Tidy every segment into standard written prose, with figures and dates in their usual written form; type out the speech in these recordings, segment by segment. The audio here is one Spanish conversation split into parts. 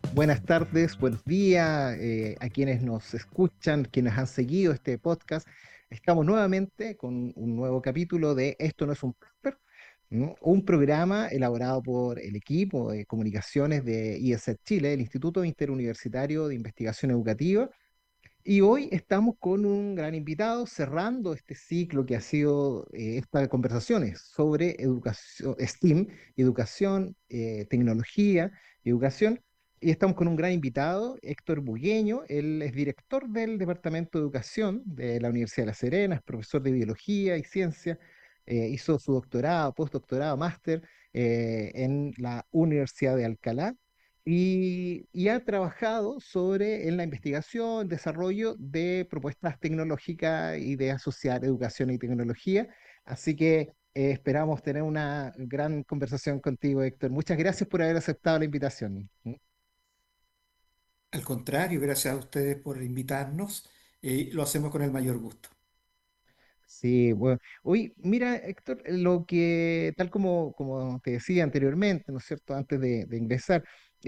Buenas tardes, buenos días a quienes nos escuchan, quienes han seguido este podcast. Estamos nuevamente con un nuevo capítulo de Esto no es un paper, ¿no? Un programa elaborado por el equipo de comunicaciones de IESET Chile, el Instituto Interuniversitario de Investigación Educativa. Y hoy estamos con un gran invitado cerrando este ciclo que ha sido estas conversaciones sobre educación, STEAM, educación, tecnología, educación. Y estamos con un gran invitado, Héctor Bugueño. Él es director del Departamento de Educación de la Universidad de La Serena, es profesor de biología y ciencia. Hizo su doctorado, postdoctorado, máster en la Universidad de Alcalá y ha trabajado en la investigación, desarrollo de propuestas tecnológicas y de asociar educación y tecnología. Así que esperamos tener una gran conversación contigo, Héctor. Muchas gracias por haber aceptado la invitación. Al contrario, gracias a ustedes por invitarnos. Lo hacemos con el mayor gusto. Sí, bueno. Oye, mira, Héctor, lo que, tal como te decía anteriormente, ¿no es cierto?, antes de ingresar,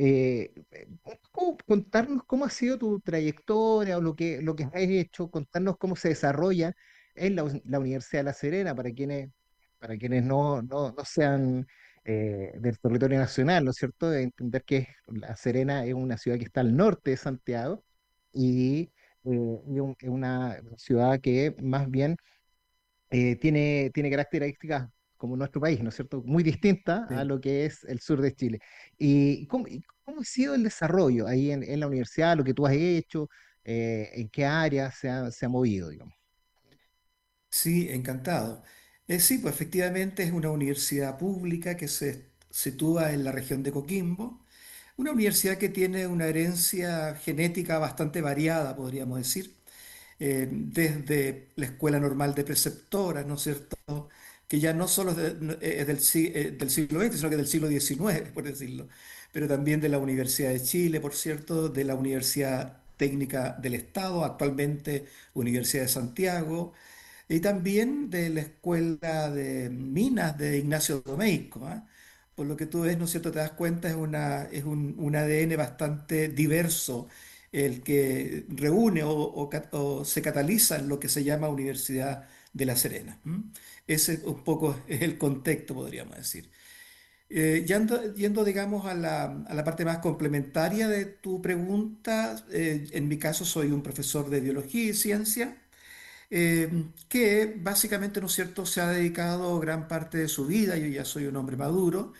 contarnos cómo ha sido tu trayectoria o lo que has hecho, contarnos cómo se desarrolla en la Universidad de La Serena, para quienes no sean del territorio nacional, ¿no es cierto?, de entender que La Serena es una ciudad que está al norte de Santiago y, es una ciudad que más bien tiene características como nuestro país, ¿no es cierto? Muy distinta a Sí. lo que es el sur de Chile. ¿Y cómo ha sido el desarrollo ahí en la universidad, lo que tú has hecho, en qué área se ha movido, digamos? Sí, encantado. Sí, pues efectivamente es una universidad pública que se sitúa en la región de Coquimbo, una universidad que tiene una herencia genética bastante variada, podríamos decir, desde la Escuela Normal de Preceptoras, ¿no es cierto? Que ya no solo es del siglo XX, sino que del siglo XIX, por decirlo, pero también de la Universidad de Chile, por cierto, de la Universidad Técnica del Estado, actualmente Universidad de Santiago, y también de la Escuela de Minas de Ignacio Domeyko, ¿ah? Por lo que tú ves, ¿no es cierto? Te das cuenta, un ADN bastante diverso el que reúne o se cataliza en lo que se llama Universidad de La Serena. ¿M? Ese un poco es el contexto, podríamos decir. Yendo, digamos, a la parte más complementaria de tu pregunta, en mi caso soy un profesor de biología y ciencia que básicamente, ¿no es cierto?, se ha dedicado gran parte de su vida, yo ya soy un hombre maduro,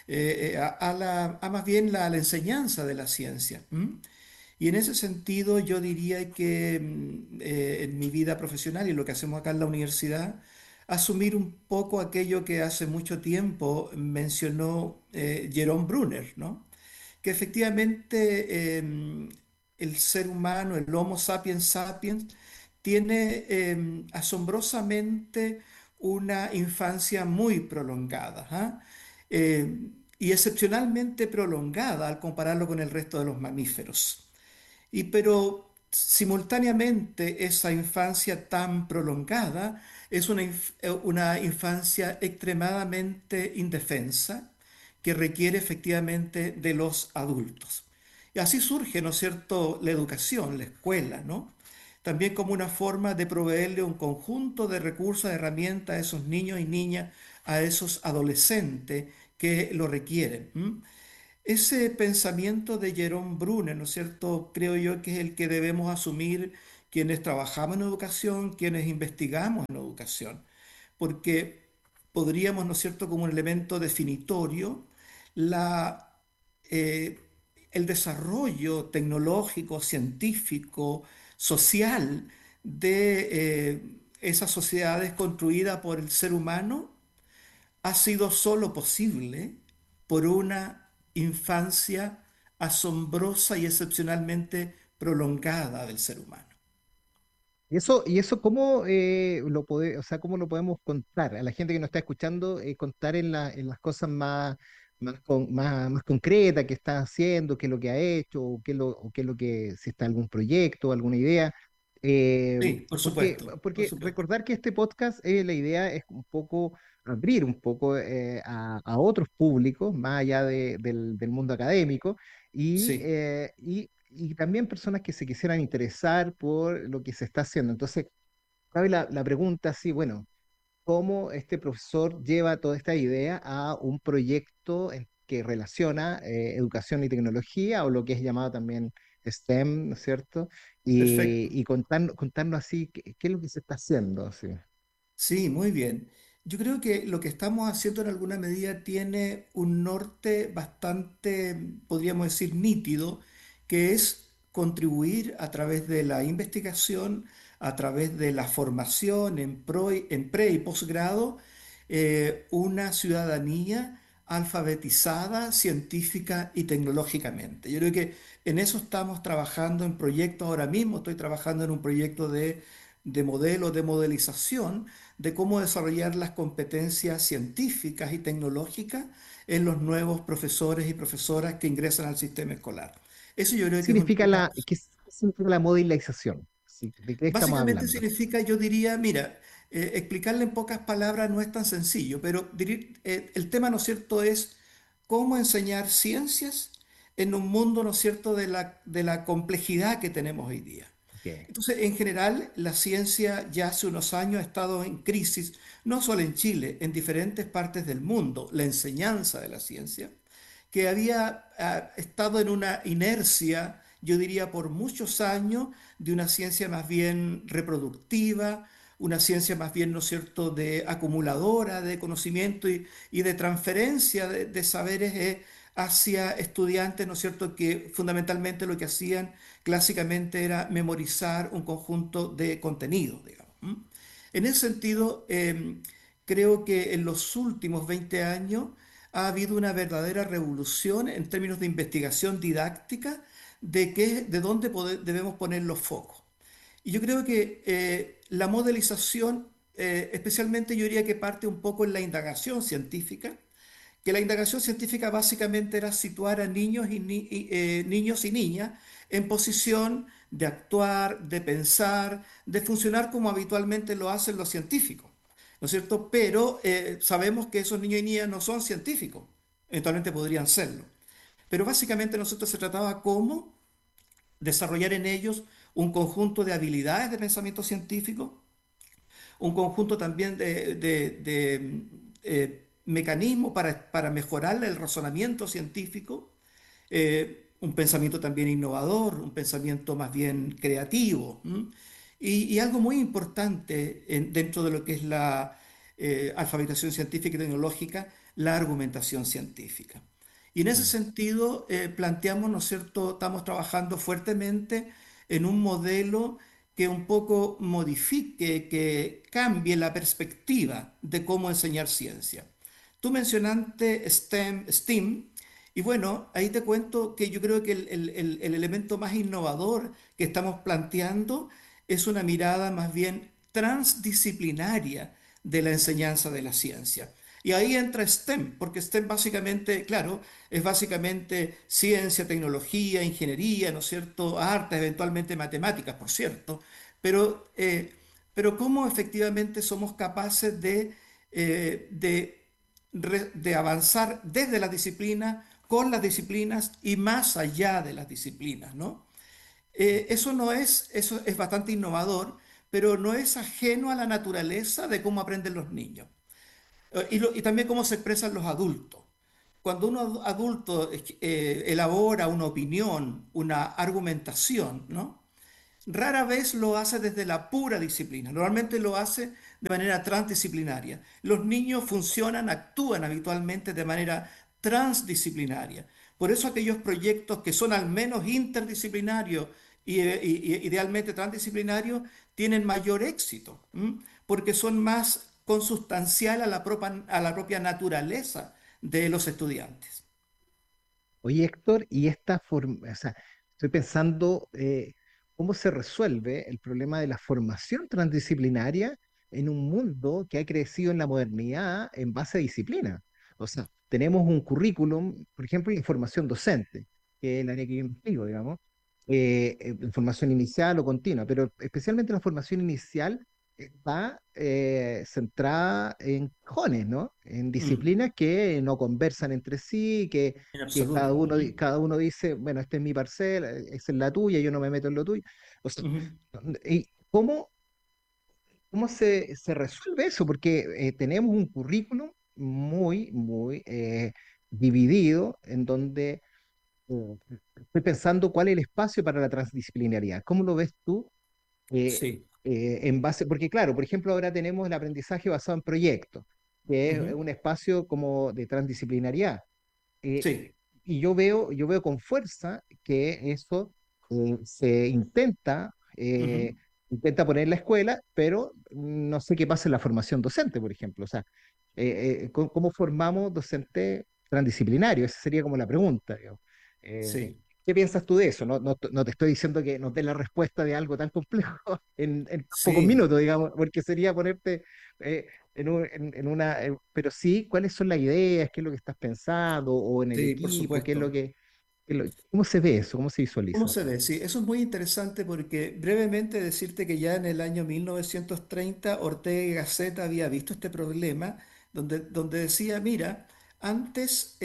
a más bien la enseñanza de la ciencia. ¿M? Y en ese sentido yo diría que en mi vida profesional y lo que hacemos acá en la universidad, asumir un poco aquello que hace mucho tiempo mencionó Jerome Brunner, ¿no? Que efectivamente el ser humano, el Homo sapiens sapiens, tiene asombrosamente una infancia muy prolongada, ¿ah? Y excepcionalmente prolongada al compararlo con el resto de los mamíferos. Pero simultáneamente esa infancia tan prolongada es una infancia extremadamente indefensa que requiere efectivamente de los adultos. Y así surge, ¿no es cierto?, la educación, la escuela, ¿no? También como una forma de proveerle un conjunto de recursos, de herramientas a esos niños y niñas, a esos adolescentes que lo requieren. ¿M? Ese pensamiento de Jerome Brunner, ¿no es cierto? Creo yo que es el que debemos asumir quienes trabajamos en educación, quienes investigamos en educación, porque podríamos, ¿no es cierto?, como un elemento definitorio, la, eh, el desarrollo tecnológico, científico, social de esas sociedades construidas por el ser humano ha sido solo posible por una infancia asombrosa y excepcionalmente prolongada del ser humano. Y eso ¿cómo, o sea, cómo lo podemos contar? A la gente que nos está escuchando, contar en las cosas más concretas que está haciendo, qué es lo que ha hecho, o qué es lo que, si está algún proyecto, alguna idea. Eh, Sí, por porque, supuesto, por porque supuesto. recordar que este podcast, la idea es un poco abrir un poco a otros públicos, más allá del mundo académico, Sí, y también personas que se quisieran interesar por lo que se está haciendo. Entonces, cabe la pregunta, sí, bueno, ¿cómo este profesor lleva toda esta idea a un proyecto que relaciona educación y tecnología, o lo que es llamado también STEM, ¿no es cierto? perfecto. Y contarnos así, ¿qué es lo que se está haciendo? Así. Sí, muy bien. Yo creo que lo que estamos haciendo en alguna medida tiene un norte bastante, podríamos decir, nítido, que es contribuir a través de la investigación, a través de la formación en pre y posgrado, una ciudadanía alfabetizada científica y tecnológicamente. Yo creo que en eso estamos trabajando en proyectos ahora mismo. Estoy trabajando en un proyecto de modelo, de modelización de cómo desarrollar las competencias científicas y tecnológicas en los nuevos profesores y profesoras que ingresan al sistema escolar. Eso yo creo que es un tema. ¿Qué significa la modelización? Sí, ¿de qué estamos Básicamente hablando? significa, yo diría, mira, explicarle en pocas palabras no es tan sencillo, pero el tema, ¿no es cierto?, es cómo enseñar ciencias en un mundo, ¿no es cierto?, de la complejidad que tenemos hoy día. Ok. Entonces, en general, la ciencia ya hace unos años ha estado en crisis, no solo en Chile, en diferentes partes del mundo, la enseñanza de la ciencia, que había estado en una inercia, yo diría, por muchos años, de una ciencia más bien reproductiva, una ciencia más bien, ¿no es cierto?, de acumuladora de conocimiento y de transferencia de saberes hacia estudiantes, ¿no es cierto?, que fundamentalmente lo que hacían clásicamente era memorizar un conjunto de contenidos, digamos. ¿M? En ese sentido, creo que en los últimos 20 años ha habido una verdadera revolución en términos de investigación didáctica de dónde debemos poner los focos. Y yo creo que la modelización, especialmente yo diría que parte un poco en la indagación científica, que la indagación científica básicamente era situar a niños y niñas en posición de actuar, de pensar, de funcionar como habitualmente lo hacen los científicos, ¿no es cierto? Pero sabemos que esos niños y niñas no son científicos, eventualmente podrían serlo. Pero básicamente nosotros se trataba cómo desarrollar en ellos un conjunto de habilidades de pensamiento científico, un conjunto también de mecanismos para mejorar el razonamiento científico, un pensamiento también innovador, un pensamiento más bien creativo. ¿M? Y algo muy importante dentro de lo que es la alfabetización científica y tecnológica, la argumentación científica. Y en ese Mm. sentido, planteamos, ¿no es cierto?, estamos trabajando fuertemente en un modelo que un poco modifique, que cambie la perspectiva de cómo enseñar ciencia. Tú mencionaste STEM, y bueno, ahí te cuento que yo creo que el elemento más innovador que estamos planteando es una mirada más bien transdisciplinaria de la enseñanza de la ciencia. Y ahí entra STEM, porque STEM básicamente, claro, es básicamente ciencia, tecnología, ingeniería, ¿no es cierto? Arte, eventualmente matemáticas, por cierto. Pero, eh, pero cómo efectivamente somos capaces de avanzar desde la disciplina, con las disciplinas y más allá de las disciplinas, ¿no? Eso es bastante innovador, pero no es ajeno a la naturaleza de cómo aprenden los niños. Y también cómo se expresan los adultos. Cuando un adulto elabora una opinión, una argumentación, ¿no? Rara vez lo hace desde la pura disciplina, normalmente lo hace de manera transdisciplinaria. Los niños funcionan, actúan habitualmente de manera transdisciplinaria. Por eso aquellos proyectos que son al menos interdisciplinarios y idealmente transdisciplinarios tienen mayor éxito, ¿m? Porque son más consustancial a la propia naturaleza de los estudiantes. Oye, Héctor, y esta forma, o sea, estoy pensando cómo se resuelve el problema de la formación transdisciplinaria en un mundo que ha crecido en la modernidad en base a disciplina. O sea, tenemos un currículum, por ejemplo, en formación docente, que es el área que yo investigo, digamos, en formación inicial o continua, pero especialmente en la formación inicial. está centrada en cajones, ¿no? En Mm, disciplinas que no conversan entre sí, en que cada absoluto. uno, cada uno dice, bueno, esta es mi parcela, esa es la tuya, yo no me meto en lo tuyo. O sea, Ujú. ¿y cómo se resuelve eso? Porque tenemos un currículum muy dividido en donde eh, estoy pensando cuál es el espacio para la transdisciplinariedad. ¿Cómo lo ves tú? Sí. En base, porque claro, por ejemplo, ahora tenemos el aprendizaje basado en proyectos, que es Ujú. un espacio como de transdisciplinariedad. Eh, Sí. yo veo con fuerza que eso se Ujú. intenta poner en la escuela, pero no sé qué pasa en la formación docente, por ejemplo. O sea, ¿cómo formamos docentes transdisciplinarios? Esa sería como la pregunta, digamos. Sí. ¿Qué piensas tú de eso? No te estoy diciendo que nos dé la respuesta de algo tan complejo en pocos Sí. minutos, digamos, porque sería ponerte eh, en una, pero sí, ¿cuáles son las ideas? ¿Qué es lo que estás pensando? ¿O en el Sí, por equipo? ¿Qué es lo supuesto. cómo se ve eso? ¿Cómo se ¿Cómo visualiza se eso? ve? Sí, eso es muy interesante porque brevemente decirte que ya en el año 1930 Ortega y Gasset había visto este problema donde decía, mira, antes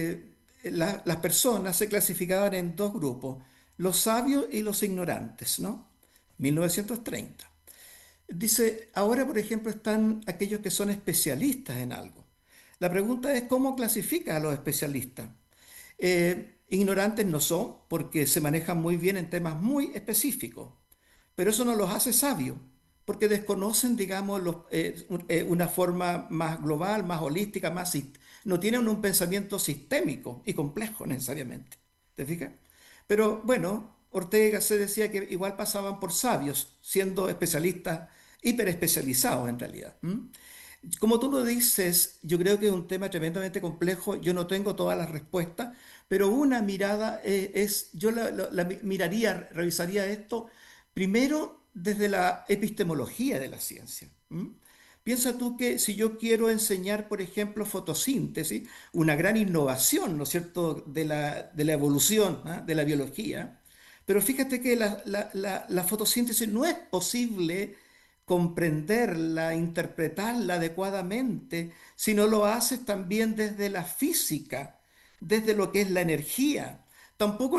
las personas se clasificaban en dos grupos, los sabios y los ignorantes, ¿no? 1930. Dice, ahora por ejemplo están aquellos que son especialistas en algo. La pregunta es, ¿cómo clasifica a los especialistas? Ignorantes no son porque se manejan muy bien en temas muy específicos, pero eso no los hace sabios, porque desconocen, digamos, una forma más global, más holística, no tienen un pensamiento sistémico y complejo necesariamente. ¿Te fijas? Pero bueno, Ortega se decía que igual pasaban por sabios, siendo especialistas, hiperespecializados en realidad. ¿M? Como tú lo dices, yo creo que es un tema tremendamente complejo. Yo no tengo todas las respuestas, pero una mirada yo la miraría, revisaría esto primero desde la epistemología de la ciencia. ¿M? Piensa tú que si yo quiero enseñar, por ejemplo, fotosíntesis, una gran innovación, ¿no es cierto?, de la evolución, ¿ah?, de la biología, pero fíjate que la fotosíntesis no es posible comprenderla, interpretarla adecuadamente, si no lo haces también desde la física, desde lo que es la energía. Tampoco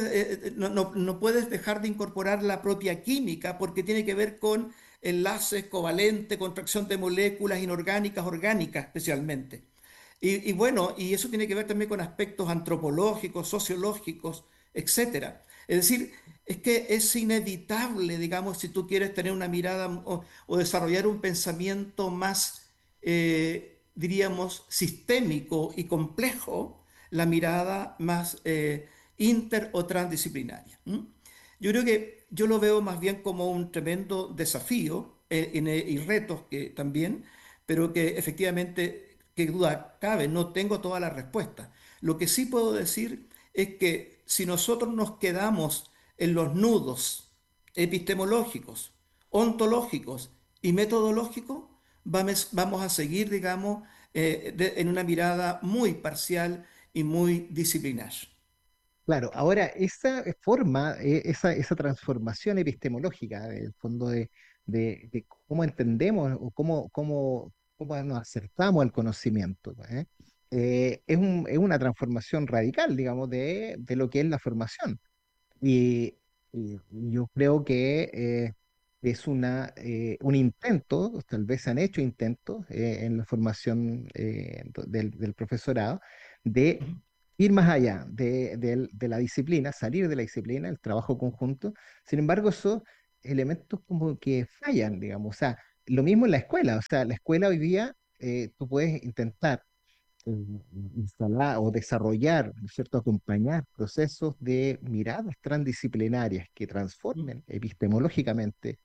no puedes dejar de incorporar la propia química porque tiene que ver con enlaces covalentes, contracción de moléculas inorgánicas, orgánicas especialmente. Y bueno, y eso tiene que ver también con aspectos antropológicos, sociológicos, etcétera. Es decir, es que es inevitable, digamos, si tú quieres tener una mirada o desarrollar un pensamiento más, diríamos, sistémico y complejo, la mirada más inter o transdisciplinaria. ¿M? Yo creo que yo lo veo más bien como un tremendo desafío y retos que también, pero que efectivamente, qué duda cabe, no tengo todas las respuestas. Lo que sí puedo decir es que si nosotros nos quedamos en los nudos epistemológicos, ontológicos y metodológicos, vamos a seguir, digamos, en una mirada muy parcial y muy disciplinar. Claro, ahora esa forma, esa transformación epistemológica, del fondo de cómo entendemos o cómo nos acercamos al conocimiento, ¿eh? Es una transformación radical, digamos, de lo que es la formación. Y, y yo creo que es un intento, tal vez se han hecho intentos en la formación del profesorado, de Ujú. ir más allá de la disciplina, salir de la disciplina, el trabajo conjunto. Sin embargo, esos elementos como que fallan, digamos. O sea, lo mismo en la escuela. O sea, la escuela hoy día, tú puedes intentar eh, instalar o desarrollar, ¿no es cierto?, acompañar procesos de miradas transdisciplinarias que transformen epistemológicamente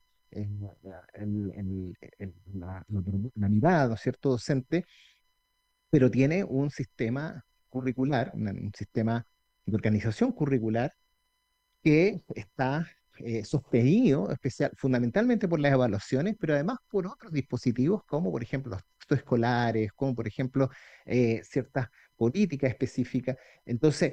la mirada, ¿no es cierto?, docente, pero tiene un sistema curricular, un sistema de organización curricular que está sostenido fundamentalmente por las evaluaciones, pero además por otros dispositivos como por ejemplo los textos escolares, como por ejemplo ciertas políticas específicas. Entonces,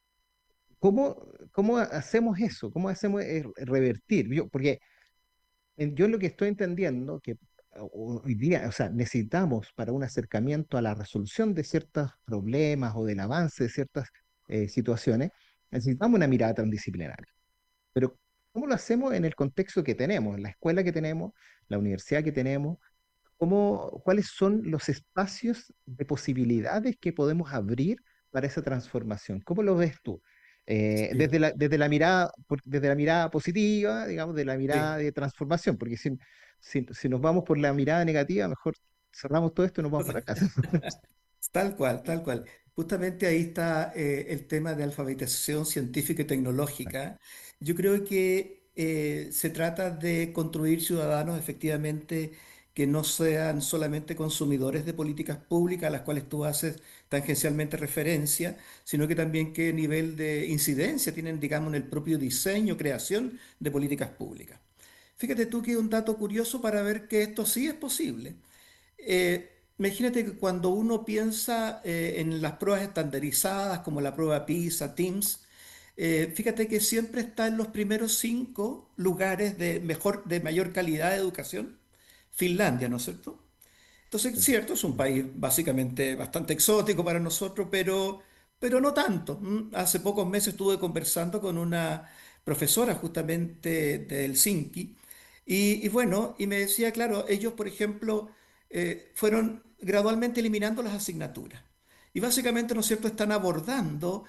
¿cómo hacemos eso? ¿Cómo hacemos revertir? Porque yo lo que estoy entendiendo que hoy día, o sea, necesitamos para un acercamiento a la resolución de ciertos problemas o del avance de ciertas situaciones, necesitamos una mirada transdisciplinaria. Pero ¿cómo lo hacemos en el contexto que tenemos, en la escuela que tenemos, la universidad que tenemos? ¿Cuáles son los espacios de posibilidades que podemos abrir para esa transformación? ¿Cómo lo ves tú? Sí, Desde la mirada, desde la mirada positiva, digamos, de la mirada sí. de transformación, porque si nos vamos por la mirada negativa, mejor cerramos todo esto y nos vamos para la casa. Tal cual, tal cual. Justamente ahí está el tema de alfabetización científica y tecnológica. Yo creo que se trata de construir ciudadanos efectivamente que no sean solamente consumidores de políticas públicas a las cuales tú haces tangencialmente referencia, sino que también qué nivel de incidencia tienen, digamos, en el propio diseño, creación de políticas públicas. Fíjate tú que un dato curioso para ver que esto sí es posible. Imagínate que cuando uno piensa en las pruebas estandarizadas como la prueba PISA, TIMSS, fíjate que siempre está en los primeros 5 lugares de mayor calidad de educación, Finlandia, ¿no es cierto? Entonces, cierto, es un país básicamente bastante exótico para nosotros, pero no tanto. Hace pocos meses estuve conversando con una profesora justamente de Helsinki y bueno, y me decía, claro, ellos, por ejemplo, fueron gradualmente eliminando las asignaturas. Y básicamente, ¿no es cierto?, están abordando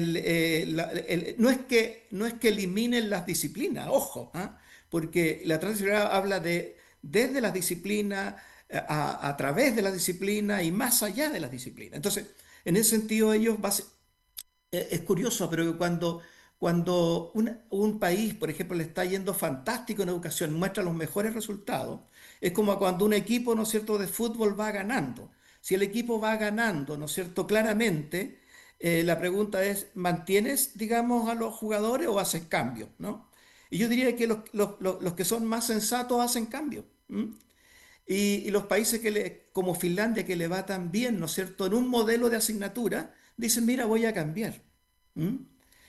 no es que eliminen las disciplinas, ojo, ¿ah? Porque la transdisciplinaria habla de desde las disciplinas, a través de las disciplinas y más allá de las disciplinas. Entonces, en ese sentido, es curioso, pero que cuando un país, por ejemplo, le está yendo fantástico en educación, muestra los mejores resultados, es como cuando un equipo, ¿no es cierto?, de fútbol va ganando. Si el equipo va ganando, ¿no es cierto?, claramente, la pregunta es, ¿mantienes, digamos, a los jugadores o haces cambios, ¿no? Y yo diría que los que son más sensatos hacen cambios. Y los países como Finlandia, que le va tan bien, ¿no es cierto?, en un modelo de asignatura, dicen, mira, voy a cambiar. ¿Mm?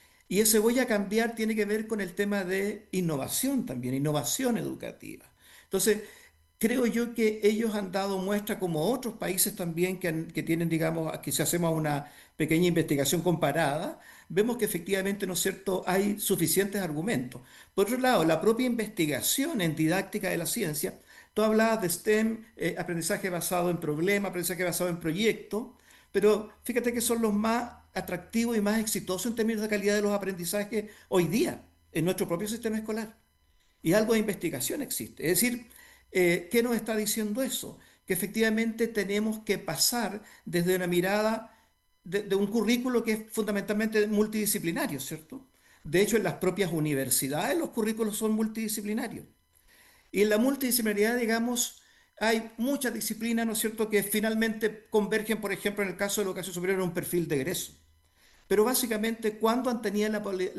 Y ese voy a cambiar tiene que ver con el tema de innovación también, innovación educativa. Entonces, creo yo que ellos han dado muestra, como otros países también que tienen, digamos, que si hacemos una pequeña investigación comparada, vemos que efectivamente, ¿no es cierto?, hay suficientes argumentos. Por otro lado, la propia investigación en didáctica de la ciencia, tú hablabas de STEM, aprendizaje basado en problema, aprendizaje basado en proyecto, pero fíjate que son los más atractivos y más exitosos en términos de calidad de los aprendizajes hoy día en nuestro propio sistema escolar. Y algo de investigación existe. Es decir, ¿qué nos está diciendo eso? Que efectivamente tenemos que pasar desde una mirada de un currículo que es fundamentalmente multidisciplinario, ¿cierto? De hecho, en las propias universidades los currículos son multidisciplinarios. Y en la multidisciplinaridad, digamos, hay muchas disciplinas, ¿no es cierto?, que finalmente convergen, por ejemplo, en el caso de la educación superior, en un perfil de egreso. Pero básicamente, ¿cuándo han tenido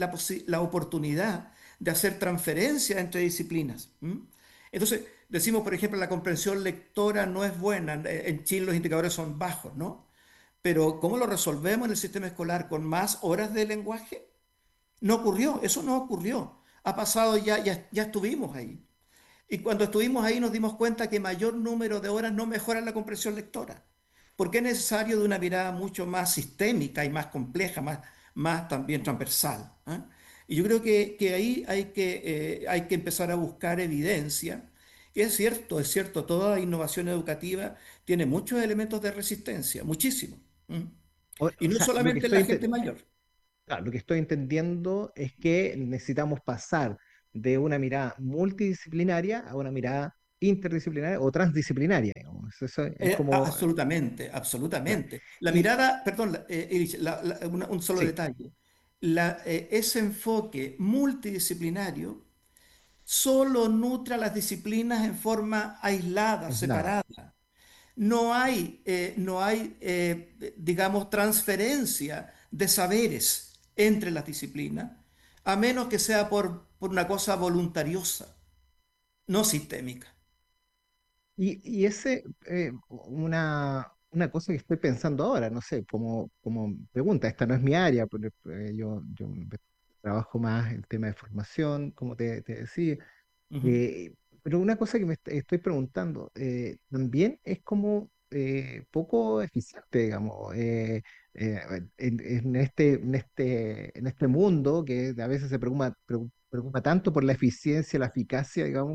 la oportunidad de hacer transferencias entre disciplinas? Entonces, decimos, por ejemplo, la comprensión lectora no es buena, en Chile los indicadores son bajos, ¿no? Pero ¿cómo lo resolvemos en el sistema escolar? ¿Con más horas de lenguaje? No ocurrió, eso no ocurrió. Ha pasado ya estuvimos ahí. Y cuando estuvimos ahí nos dimos cuenta que mayor número de horas no mejora la comprensión lectora, porque es necesario de una mirada mucho más sistémica y más compleja, más también transversal. ¿Ah? Y yo creo que ahí hay que empezar a buscar evidencia. Y es cierto, toda innovación educativa tiene muchos elementos de resistencia, muchísimo. ¿Mm? Y O no sea, lo que solamente en la gente mayor. claro, lo que estoy entendiendo es que necesitamos pasar de una mirada multidisciplinaria a una mirada interdisciplinaria o transdisciplinaria, digamos. Eso es como, Absolutamente, claro. absolutamente. La Y mirada, perdón, Erich, un solo sí, detalle. Ese enfoque multidisciplinario solo nutre a las disciplinas en forma aislada, es nada. separada. No hay, digamos, transferencia de saberes entre las disciplinas, a menos que sea por una cosa voluntariosa, no sistémica. Y ese, una cosa que estoy pensando ahora, no sé, como pregunta, esta no es mi área, pero, yo trabajo más el tema de formación, como te decía. Ujú. Eh, pero una cosa que estoy preguntando, también es como poco eficiente, digamos, en este mundo que a veces se preocupa tanto por la eficiencia, la eficacia, digamos,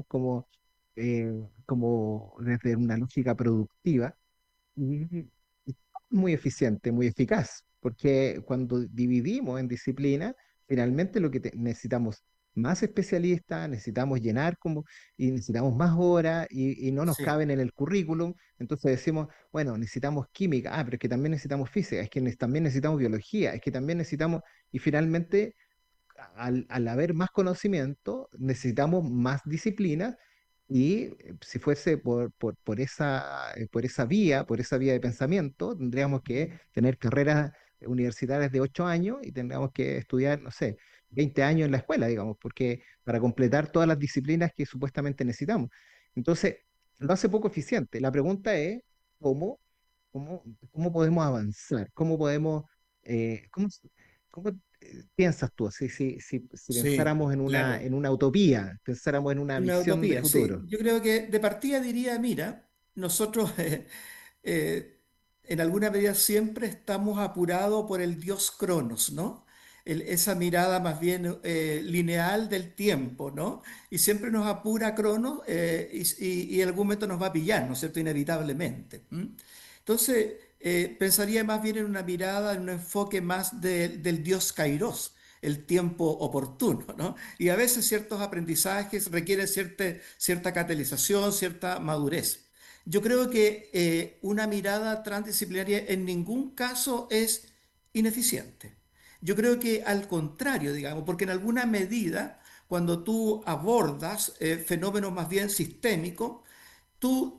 como desde una lógica productiva. Y muy eficiente, muy eficaz, porque cuando dividimos en disciplinas, finalmente necesitamos más especialistas, necesitamos llenar como, y necesitamos más horas y no nos Sí, caben en el currículum. Entonces decimos, bueno, necesitamos química, pero es que también necesitamos física, es que también necesitamos biología, es que también necesitamos, y finalmente al haber más conocimiento, necesitamos más disciplinas y si fuese por esa vía de pensamiento, tendríamos que tener carreras universitarias de 8 años y tendríamos que estudiar, no sé, 20 años en la escuela, digamos, porque para completar todas las disciplinas que supuestamente necesitamos. Entonces, lo hace poco eficiente. La pregunta es, ¿cómo, cómo podemos avanzar? ¿Cómo, cómo piensas tú? Si sí, pensáramos claro. en una utopía, pensáramos en una Una visión de utopía, sí. futuro. Yo creo que de partida diría, mira, nosotros eh, en alguna medida siempre estamos apurados por el dios Cronos, ¿no? Esa mirada más bien lineal del tiempo, ¿no? Y siempre nos apura Cronos y en algún momento nos va a pillar, ¿no es cierto? Inevitablemente. ¿M? Entonces, pensaría más bien en una mirada, en un enfoque más del dios Kairos, el tiempo oportuno, ¿no? Y a veces ciertos aprendizajes requieren cierta catalización, cierta madurez. Yo creo que una mirada transdisciplinaria en ningún caso es ineficiente. Yo creo que al contrario, digamos, porque en alguna medida, cuando tú abordas fenómenos más bien sistémicos, tú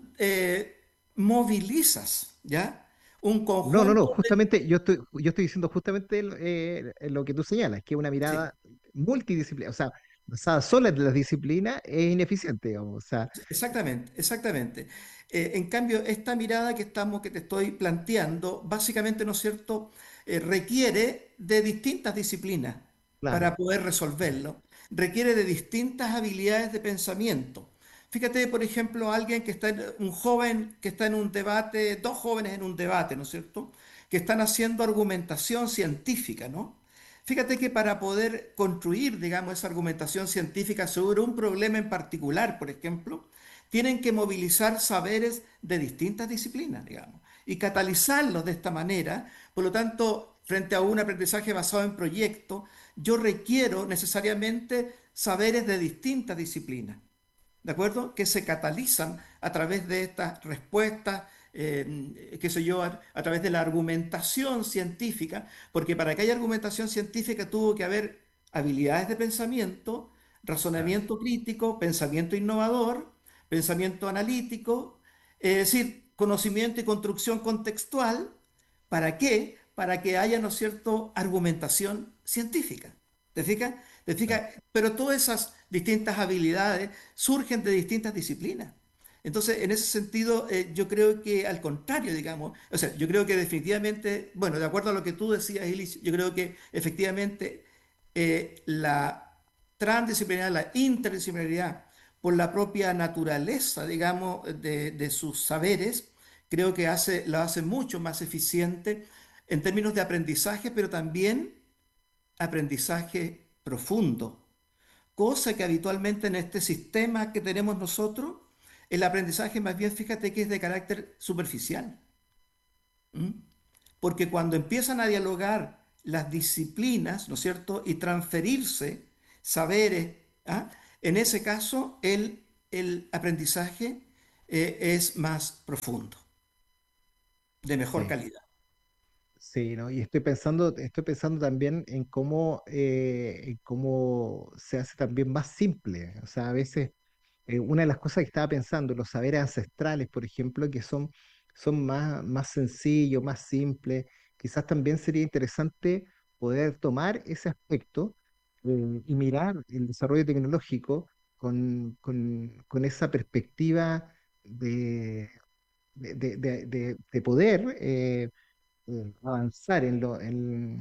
movilizas, ¿ya? Un No, conjunto de... justamente yo estoy diciendo justamente lo que tú señalas, que una Sí, mirada multidisciplinaria, o sea, basada solo en las disciplinas, es ineficiente, digamos. O sea, exactamente, exactamente. En cambio, esta mirada que te estoy planteando, básicamente, ¿no es cierto?, requiere de distintas disciplinas claro. para poder resolverlo. Requiere de distintas habilidades de pensamiento. Fíjate, por ejemplo, un joven que está en un debate, dos jóvenes en un debate, ¿no es cierto?, que están haciendo argumentación científica, ¿no? Fíjate que para poder construir, digamos, esa argumentación científica sobre un problema en particular, por ejemplo, tienen que movilizar saberes de distintas disciplinas, digamos, y catalizarlos de esta manera. Por lo tanto, frente a un aprendizaje basado en proyectos, yo requiero necesariamente saberes de distintas disciplinas. ¿De acuerdo? Que se catalizan a través de estas respuestas, qué sé yo, a través de la argumentación científica, porque para que haya argumentación científica tuvo que haber habilidades de pensamiento, Claro. razonamiento crítico, pensamiento innovador, pensamiento analítico, es decir, conocimiento y construcción contextual. ¿Para qué? Para que haya, ¿no es cierto?, argumentación científica. ¿Te fijas? ¿Te Claro. fijas? Pero todas esas distintas habilidades surgen de distintas disciplinas. Entonces, en ese sentido, yo creo que al contrario, digamos, o sea, yo creo que definitivamente, bueno, de acuerdo a lo que tú decías, Elis, yo creo que efectivamente la transdisciplinaridad, la interdisciplinaridad, por la propia naturaleza, digamos, de sus saberes, creo que lo hace mucho más eficiente en términos de aprendizaje, pero también aprendizaje profundo, cosa que habitualmente en este sistema que tenemos nosotros, el aprendizaje más bien, fíjate que es de carácter superficial. ¿M? Porque cuando empiezan a dialogar las disciplinas, ¿no es cierto?, y transferirse saberes, ¿ah? En ese caso el aprendizaje es más profundo, de mejor Sí. calidad. Sí, ¿no? Y estoy pensando también en cómo se hace también más simple. O sea, a veces una de las cosas que estaba pensando, los saberes ancestrales, por ejemplo, son más sencillos, más simples. Quizás también sería interesante poder tomar ese aspecto y mirar el desarrollo tecnológico con esa perspectiva de poder avanzar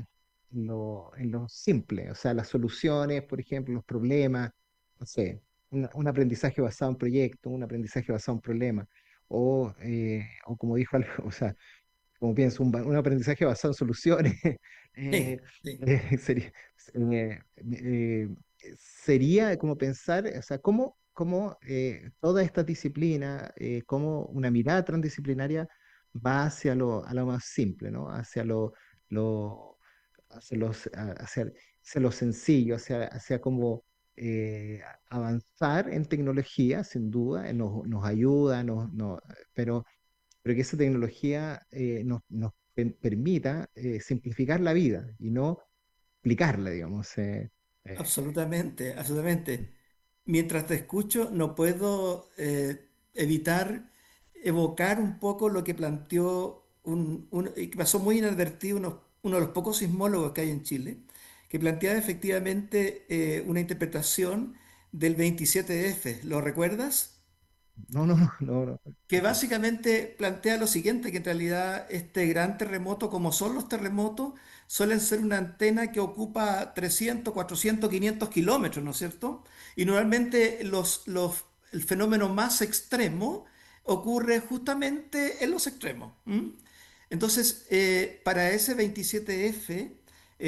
en lo simple, o sea, las soluciones, por ejemplo, los problemas, no sé. un aprendizaje basado en proyectos, un aprendizaje basado en problemas, o como dijo algo, o sea, como pienso, un aprendizaje basado en soluciones. eh, Sí, sí, sería, eh, eh, sería como pensar, o sea, cómo toda esta disciplina, cómo una mirada transdisciplinaria va a lo más simple, ¿no? Lo, hacia lo sencillo, hacia cómo avanzar en tecnología, sin duda, nos ayuda, pero pero que esa tecnología nos permita simplificar la vida y no complicarla, digamos. Eh, absolutamente, absolutamente. Mientras te escucho, no puedo evitar evocar un poco lo que planteó y que pasó muy inadvertido uno de los pocos sismólogos que hay en Chile, que planteaba efectivamente una interpretación del 27F. ¿Lo recuerdas? no, no, no, no, no. Que básicamente plantea lo siguiente, que en realidad este gran terremoto, como son los terremotos, suelen ser una antena que ocupa 300, 400, 500 kilómetros, ¿no es cierto? Y normalmente el fenómeno más extremo ocurre justamente en los extremos. ¿M? Entonces, para ese 27F,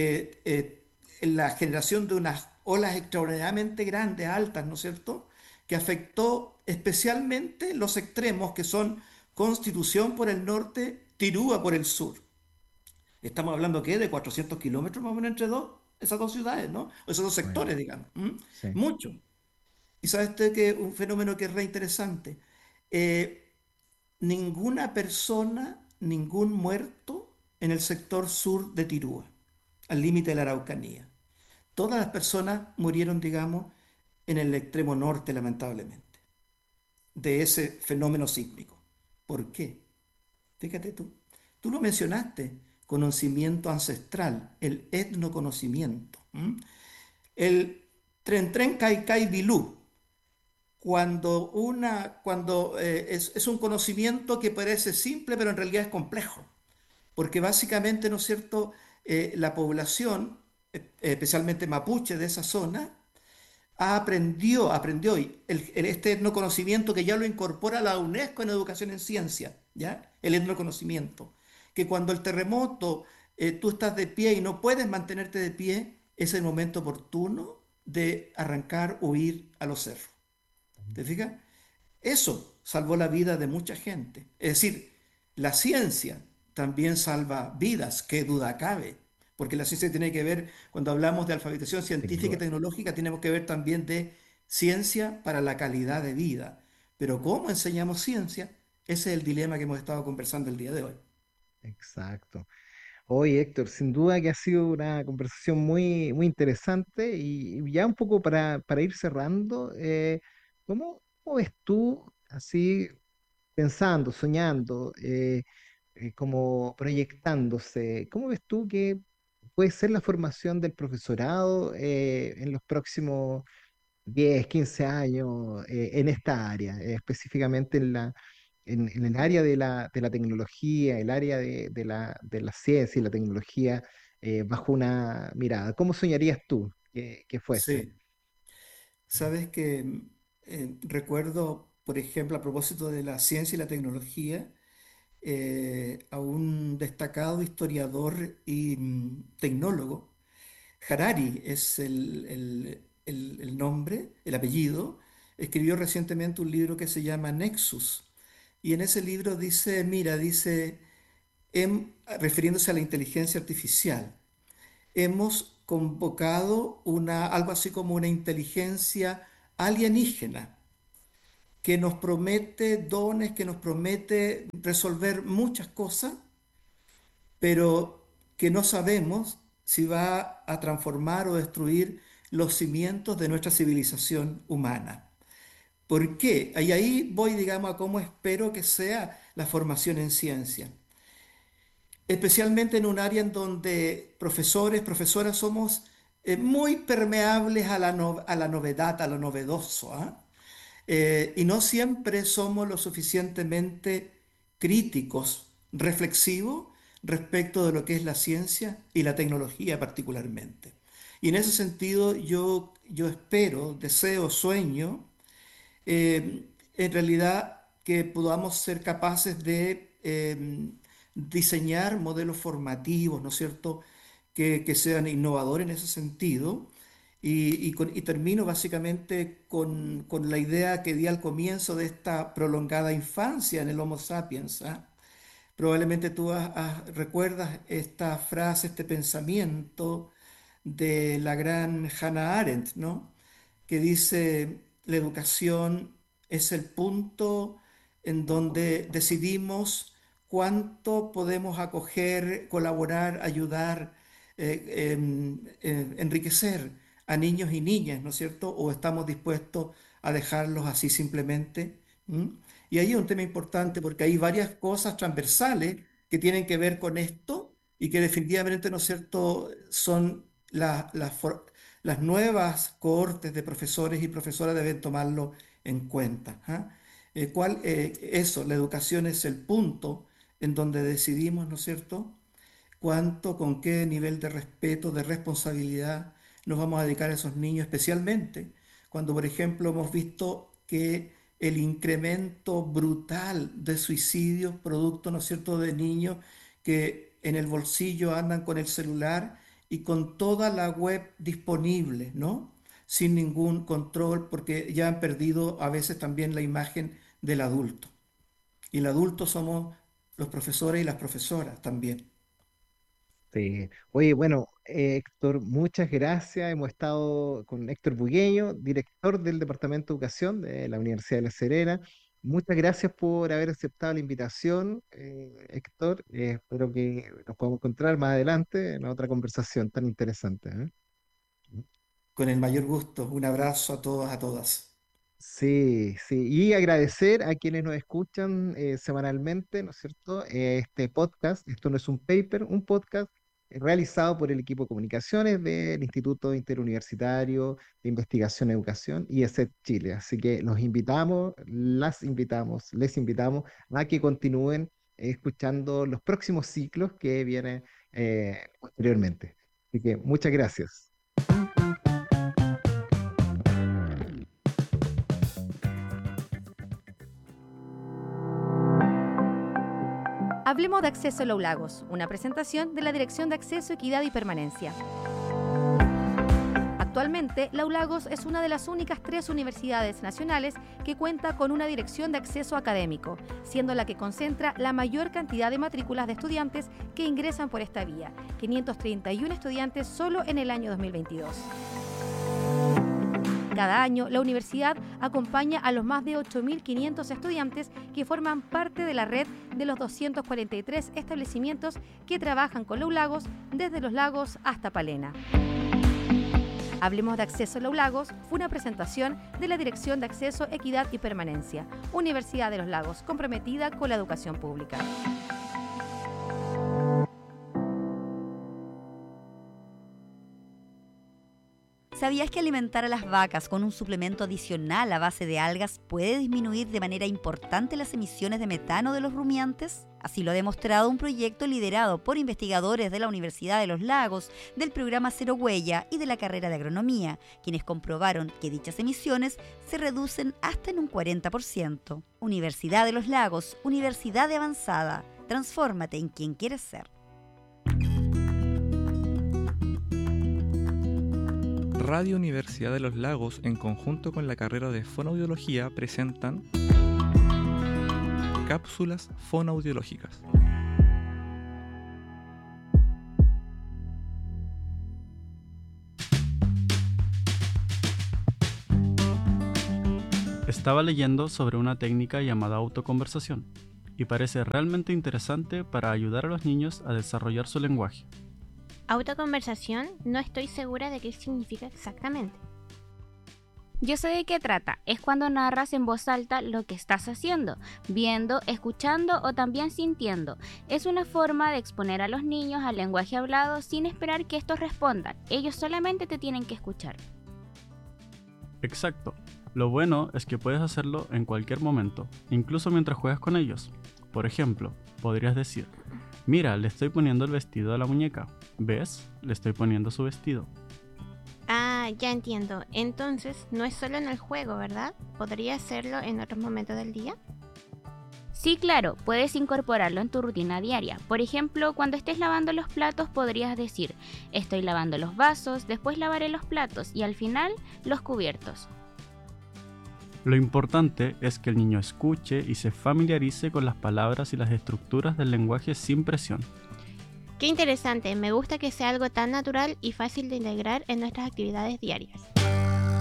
la generación de unas olas extraordinariamente grandes, altas, ¿no es cierto?, que afectó especialmente los extremos que son Constitución por el norte, Tirúa por el sur. Estamos hablando ¿qué? De 400 kilómetros más o menos entre esas dos ciudades, ¿no? O esos dos Bueno, sectores, digamos. ¿M? sí, Mucho. Y sabe usted que un fenómeno que es re interesante. Eh, Ninguna persona, ningún muerto en el sector sur de Tirúa, al límite de la Araucanía. Todas las personas murieron, digamos, en el extremo norte, lamentablemente, de ese fenómeno sísmico. ¿Por qué? Fíjate tú. Tú lo mencionaste, conocimiento ancestral, el etnoconocimiento. ¿M? El Tren Tren Kai Kai Bilú, es un conocimiento que parece simple, pero en realidad es complejo, porque básicamente, ¿no es cierto?, la población, especialmente mapuche de esa zona, aprendió y este etnoconocimiento que ya lo incorpora la UNESCO en educación en ciencia, ¿ya? El etnoconocimiento, que cuando el terremoto, tú estás de pie y no puedes mantenerte de pie, es el momento oportuno de arrancar, huir a los cerros. ¿Te fijas? Eso salvó la vida de mucha gente. Es decir, la ciencia también salva vidas, qué duda cabe, porque la ciencia tiene que ver, cuando hablamos de alfabetización sin científica y duda. tecnológica, tenemos que ver también de ciencia para la calidad de vida. Pero ¿cómo enseñamos ciencia? Ese es el dilema que hemos estado conversando el día de hoy. Exacto. Oye, Héctor, sin duda que ha sido una conversación muy, muy interesante y ya un poco para ir cerrando, ¿cómo ves tú, así pensando, soñando, como proyectándose, cómo ves tú que puede ser la formación del profesorado en los próximos 10, 15 años en esta área, específicamente en el área de la tecnología, el área de la ciencia y la tecnología, bajo una mirada? ¿Cómo soñarías tú que fuese? Sí, sabes que recuerdo, por ejemplo, a propósito de la ciencia y la tecnología, a un destacado historiador y tecnólogo. Harari es el nombre, el apellido. Escribió recientemente un libro que se llama Nexus. Y en ese libro dice, mira, dice, refiriéndose a la inteligencia artificial, hemos convocado algo así como una inteligencia alienígena que nos promete dones, que nos promete resolver muchas cosas, pero que no sabemos si va a transformar o destruir los cimientos de nuestra civilización humana. ¿Por qué? Y ahí voy, digamos, a cómo espero que sea la formación en ciencia. Especialmente en un área en donde profesores, profesoras somos muy permeables a la novedad, a lo novedoso, ¿ah? Y no siempre somos lo suficientemente críticos, reflexivos respecto de lo que es la ciencia y la tecnología particularmente. Y en ese sentido yo espero, deseo, sueño en realidad que podamos ser capaces de diseñar modelos formativos, ¿no es cierto?, que sean innovadores en ese sentido. Y termino básicamente con la idea que di al comienzo de esta prolongada infancia en el Homo sapiens, ¿ah? Probablemente tú recuerdas esta frase, este pensamiento de la gran Hannah Arendt, ¿no? Que dice, la educación es el punto en donde decidimos cuánto podemos acoger, colaborar, ayudar, enriquecer a niños y niñas, ¿no es cierto? O estamos dispuestos a dejarlos así simplemente. ¿M? Y ahí es un tema importante porque hay varias cosas transversales que tienen que ver con esto y que definitivamente, ¿no es cierto?, son las nuevas cohortes de profesores y profesoras deben tomarlo en cuenta. ¿Ah? Eso, la educación es el punto en donde decidimos, ¿no es cierto?, cuánto, con qué nivel de respeto, de responsabilidad nos vamos a dedicar a esos niños, especialmente cuando, por ejemplo, hemos visto que el incremento brutal de suicidios, producto, ¿no es cierto?, de niños que en el bolsillo andan con el celular y con toda la web disponible, ¿no? Sin ningún control, porque ya han perdido a veces también la imagen del adulto. Y el adulto somos los profesores y las profesoras también. Sí. Oye, bueno, Héctor, muchas gracias. Hemos estado con Héctor Bugueño, director del Departamento de Educación de la Universidad de La Serena. Muchas gracias por haber aceptado la invitación, Héctor. Espero que nos podamos encontrar más adelante en otra conversación tan interesante, ¿eh? Con el mayor gusto, un abrazo a todos, a todas. Sí, sí, y agradecer a quienes nos escuchan semanalmente, ¿no es cierto? Este podcast, esto no es un paper, un podcast realizado por el equipo de comunicaciones del Instituto Interuniversitario de Investigación en Educación, IESET Chile. Así que los invitamos, las invitamos, les invitamos a que continúen escuchando los próximos ciclos que vienen posteriormente. Así que muchas gracias. Hablemos de Acceso a los Lagos, una presentación de la Dirección de Acceso, Equidad y Permanencia. Actualmente, la ULAGOS es una de las únicas 3 universidades nacionales que cuenta con una dirección de acceso académico, siendo la que concentra la mayor cantidad de matrículas de estudiantes que ingresan por esta vía, 531 estudiantes solo en el año 2022. Cada año, la universidad acompaña a los más de 8.500 estudiantes que forman parte de la red de los 243 establecimientos que trabajan con la ULAGOS desde Los Lagos hasta Palena. Hablemos de Acceso a los Lagos fue una presentación de la Dirección de Acceso, Equidad y Permanencia, Universidad de Los Lagos, comprometida con la educación pública. ¿Sabías que alimentar a las vacas con un suplemento adicional a base de algas puede disminuir de manera importante las emisiones de metano de los rumiantes? Así lo ha demostrado un proyecto liderado por investigadores de la Universidad de Los Lagos, del programa Cero Huella y de la carrera de Agronomía, quienes comprobaron que dichas emisiones se reducen hasta en un 40%. Universidad de Los Lagos, Universidad de Avanzada. Transfórmate en quien quieres ser. Radio Universidad de los Lagos, en conjunto con la carrera de Fonoaudiología, presentan cápsulas fonoaudiológicas. Estaba leyendo sobre una técnica llamada autoconversación y parece realmente interesante para ayudar a los niños a desarrollar su lenguaje. Autoconversación, no estoy segura de qué significa exactamente. Yo sé de qué trata. Es cuando narras en voz alta lo que estás haciendo, viendo, escuchando o también sintiendo. Es una forma de exponer a los niños al lenguaje hablado sin esperar que estos respondan. Ellos solamente te tienen que escuchar. Exacto. Lo bueno es que puedes hacerlo en cualquier momento, incluso mientras juegas con ellos. Por ejemplo, podrías decir: mira, le estoy poniendo el vestido a la muñeca. ¿Ves? Le estoy poniendo su vestido. Ah, ya entiendo. Entonces, no es solo en el juego, ¿verdad? ¿Podría hacerlo en otros momentos del día? Sí, claro, puedes incorporarlo en tu rutina diaria. Por ejemplo, cuando estés lavando los platos podrías decir, estoy lavando los vasos, después lavaré los platos y al final los cubiertos. Lo importante es que el niño escuche y se familiarice con las palabras y las estructuras del lenguaje sin presión. Qué interesante, me gusta que sea algo tan natural y fácil de integrar en nuestras actividades diarias.